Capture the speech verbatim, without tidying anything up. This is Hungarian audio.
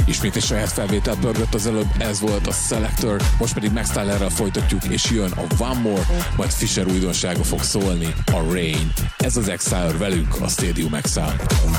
Ismét egy saját felvétel pörgött az előbb, ez volt a Selector, most pedig Max Tylerrel folytatjuk, és jön a One More, majd Fisher újdonsága fog szólni, a Rain. Ez az Exile velünk a Stadium Exile.